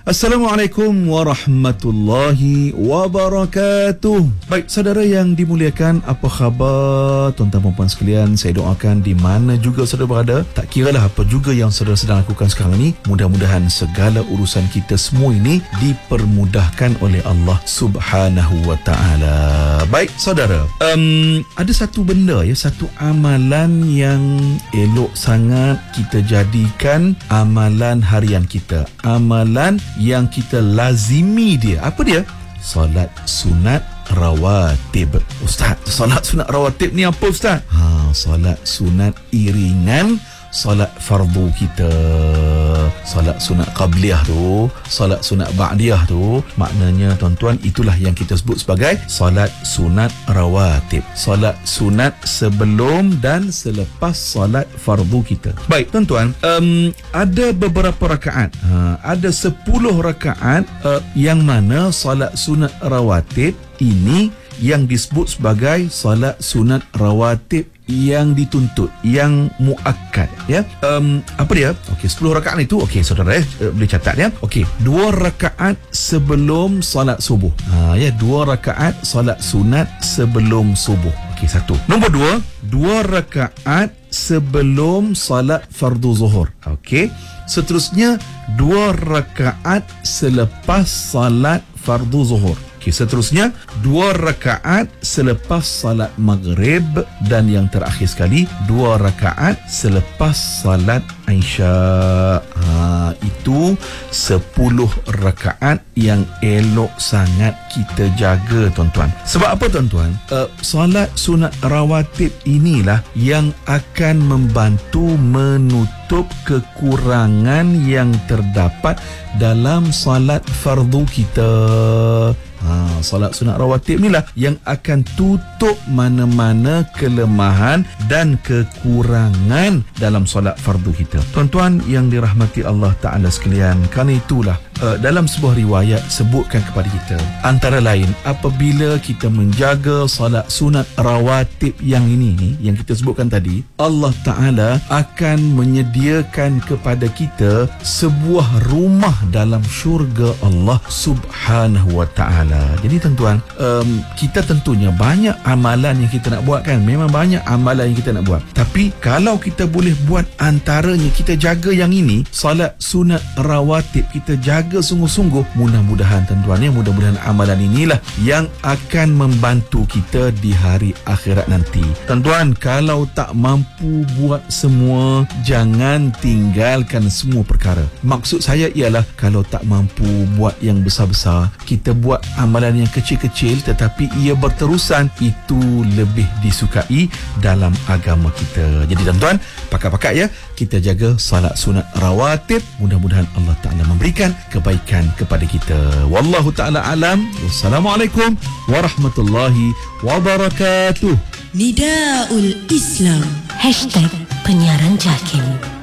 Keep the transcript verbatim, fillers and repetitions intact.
Assalamualaikum warahmatullahi wabarakatuh. Baik, saudara yang dimuliakan, apa khabar tuan-tuan dan puan sekalian? Saya doakan di mana juga saudara berada, tak kiralah apa juga yang saudara sedang lakukan sekarang ini, mudah-mudahan segala urusan kita semua ini dipermudahkan oleh Allah Subhanahu wa taala. Baik, saudara, um, ada satu benda ya, satu amalan yang elok sangat kita jadikan amalan harian kita, amalan yang kita lazimi dia. Apa dia? Solat sunat rawatib. Ustaz, solat sunat rawatib ni apa Ustaz? Ha, solat sunat iringan solat fardu kita. Solat sunat qabliyah tu, solat sunat ba'diyah tu, maknanya tuan-tuan, itulah yang kita sebut sebagai solat sunat rawatib. Solat sunat sebelum dan selepas solat fardu kita. Baik tuan-tuan, um, ada beberapa rakaat, ha, ada sepuluh rakaat uh, yang mana solat sunat rawatib ini yang disebut sebagai solat sunat rawatib yang dituntut, yang muakkad ya. Um, apa dia? Okey, sepuluh rakaat itu okey saudara eh, boleh catat ya. Okey, dua rakaat sebelum solat subuh. Ha ya, dua rakaat solat sunat sebelum subuh. Okey, satu. Nombor dua, dua rakaat sebelum solat fardu zuhur. Okey. Seterusnya dua rakaat selepas solat fardu zuhur. Okay, seterusnya dua rakaat selepas salat maghrib, dan yang terakhir sekali dua rakaat selepas salat Isya. Ha, itu sepuluh rakaat yang elok sangat kita jaga tuan-tuan. Sebab apa tuan-tuan? Uh, solat sunat rawatib inilah yang akan membantu menutup kekurangan yang terdapat dalam solat fardu kita. Ha, solat sunat rawatib inilah yang akan tutup mana-mana kelemahan dan kekurangan dalam solat fardu kita. Tuan-tuan yang dirahmati Allah Ta'ala sekalian, kerana itulah uh, dalam sebuah riwayat sebutkan kepada kita, antara lain apabila kita menjaga solat sunat rawatib yang ini ni, yang kita sebutkan tadi, Allah Ta'ala akan menyediakan kepada kita sebuah rumah dalam syurga Allah Subhanahu wa Ta'ala. Jadi tuan-tuan, um, kita tentunya banyak amalan yang kita nak buat kan, memang banyak amalan yang kita nak buat, tapi kalau kita boleh buat antaranya, kita jaga yang ini, solat sunat rawatib, kita jaga sungguh-sungguh, mudah-mudahan tuan-tuan ya, mudah-mudahan amalan inilah yang akan membantu kita di hari akhirat nanti. Tuan-tuan, kalau tak mampu buat semua, jangan tinggalkan semua perkara. Maksud saya ialah, kalau tak mampu buat yang besar-besar, kita buat amalan yang kecil-kecil tetapi ia berterusan, itu lebih disukai dalam agama kita. Jadi tuan-tuan, pakat-pakat ya, kita jaga salat sunat rawatib, mudah-mudahan Allah Ta'ala memberikan kebaikan kepada kita. Wallahu ta'ala alam. Wassalamualaikum warahmatullahi wabarakatuh. Nidaul Islam, hashtag penyiaran Jakim.